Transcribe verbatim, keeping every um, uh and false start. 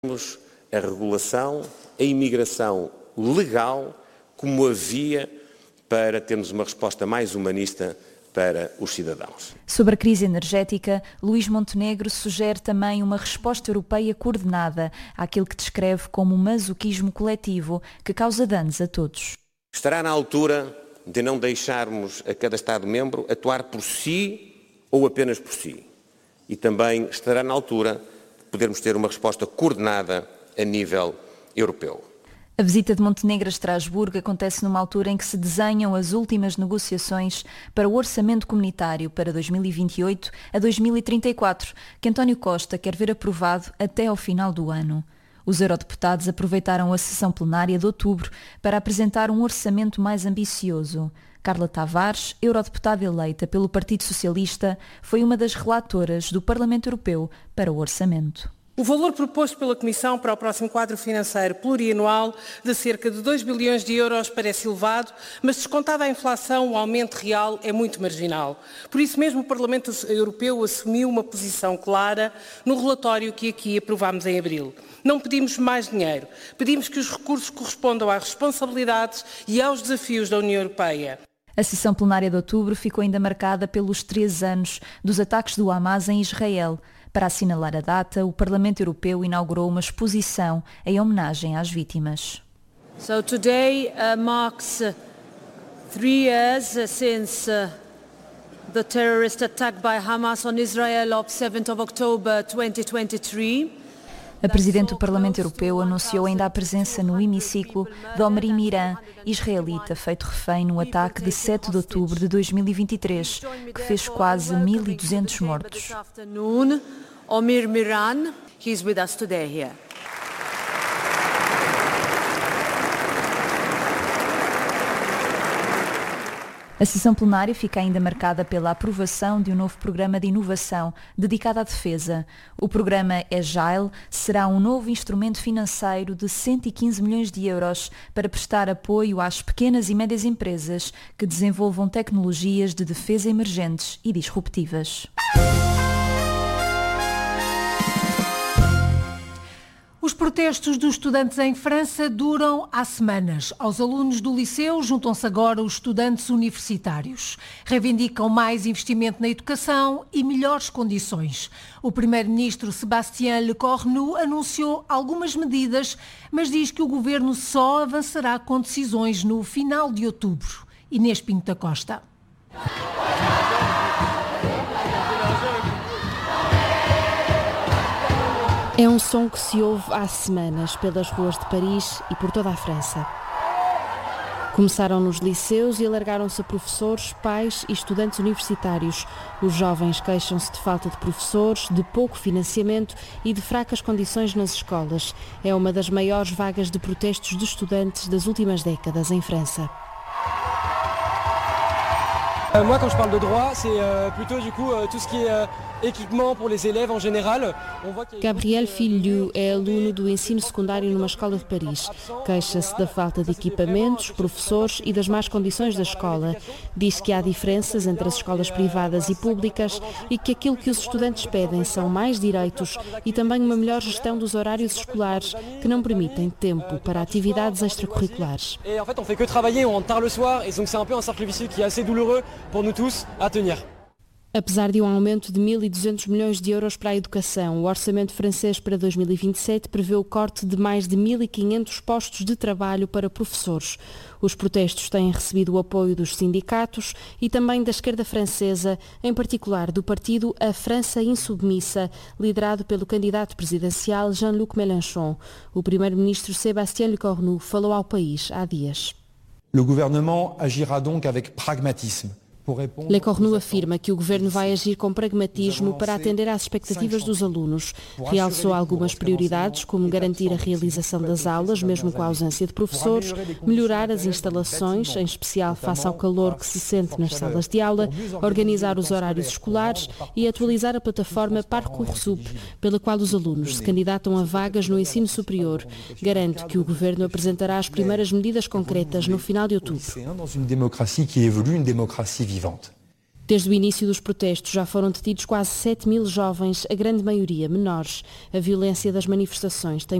Temos a regulação, a imigração legal como a via para termos uma resposta mais humanista para os cidadãos. Sobre a crise energética, Luís Montenegro sugere também uma resposta europeia coordenada àquilo que descreve como um masoquismo coletivo que causa danos a todos. Estará na altura de não deixarmos a cada Estado-membro atuar por si ou apenas por si. E também estará na altura podermos ter uma resposta coordenada a nível europeu. A visita de Montenegro a Estrasburgo acontece numa altura em que se desenham as últimas negociações para o orçamento comunitário para dois mil e vinte e oito a dois mil e trinta e quatro, que António Costa quer ver aprovado até ao final do ano. Os eurodeputados aproveitaram a sessão plenária de outubro para apresentar um orçamento mais ambicioso. Carla Tavares, eurodeputada eleita pelo Partido Socialista, foi uma das relatoras do Parlamento Europeu para o orçamento. O valor proposto pela Comissão para o próximo quadro financeiro plurianual de cerca de dois bilhões de euros parece elevado, mas descontada a inflação, o aumento real é muito marginal. Por isso mesmo o Parlamento Europeu assumiu uma posição clara no relatório que aqui aprovámos em abril. Não pedimos mais dinheiro, pedimos que os recursos correspondam às responsabilidades e aos desafios da União Europeia. A sessão plenária de outubro ficou ainda marcada pelos três anos dos ataques do Hamas em Israel. Para assinalar a data, o Parlamento Europeu inaugurou uma exposição em homenagem às vítimas. So today uh, marks uh, three years uh, since uh, the terrorist attack by Hamas on Israel of seventh of October twenty twenty-three. A Presidente do Parlamento Europeu anunciou ainda a presença no hemiciclo de Omri Miran, israelita feito refém no ataque de sete de outubro de dois mil e vinte e três, que fez quase mil e duzentos mortos. Omri Miran, he's with us today here. A sessão plenária fica ainda marcada pela aprovação de um novo programa de inovação dedicado à defesa. O programa Agile será um novo instrumento financeiro de cento e quinze milhões de euros para prestar apoio às pequenas e médias empresas que desenvolvam tecnologias de defesa emergentes e disruptivas. Os protestos dos estudantes em França duram há semanas. Aos alunos do liceu juntam-se agora os estudantes universitários. Reivindicam mais investimento na educação e melhores condições. O primeiro-ministro Sébastien Lecornu anunciou algumas medidas, mas diz que o governo só avançará com decisões no final de outubro. Inês Pinto da Costa. É um som que se ouve há semanas pelas ruas de Paris e por toda a França. Começaram nos liceus e alargaram-se a professores, pais e estudantes universitários. Os jovens queixam-se de falta de professores, de pouco financiamento e de fracas condições nas escolas. É uma das maiores vagas de protestos de estudantes das últimas décadas em França. Euh, moi, quand je parle de droit, c'est euh, plutôt du coup euh, tout ce qui est euh, équipement pour les élèves en général. On voit qu'il y a... Gabriel Filho é aluno do ensino secundário numa escola de Paris. Queixa-se da falta de equipamentos, professores e das más condições da escola. Diz que há diferenças entre as escolas privadas e públicas e que aquilo que os estudantes pedem são mais direitos e também uma melhor gestão dos horários escolares que não permitem tempo para atividades extracurriculares. Et en fait, on fait que travailler, on rentre tard le soir et donc c'est un peu un cercle vicieux qui est assez douloureux pour nous tous à tenir. Apesar de um aumento de mil e duzentos milhões de euros para a educação, o orçamento francês para dois mil e vinte e sete prevê o corte de mais de mil e quinhentos postos de trabalho para professores. Os protestos têm recebido o apoio dos sindicatos e também da esquerda francesa, em particular do partido A França Insubmissa, liderado pelo candidato presidencial Jean-Luc Mélenchon. O primeiro-ministro Sébastien Lecornu falou ao país há dias. Le gouvernement agira donc avec pragmatisme. Lecornu afirma que o governo vai agir com pragmatismo para atender às expectativas dos alunos. Realçou algumas prioridades, como garantir a realização das aulas, mesmo com a ausência de professores, melhorar as instalações, em especial face ao calor que se sente nas salas de aula, organizar os horários escolares e atualizar a plataforma Parcoursup, pela qual os alunos se candidatam a vagas no ensino superior. Garante que o governo apresentará as primeiras medidas concretas no final de outubro. Dans une démocratie qui évolue, une démocratie vivante. Desde o início dos protestos já foram detidos quase sete mil jovens, a grande maioria menores. A violência das manifestações tem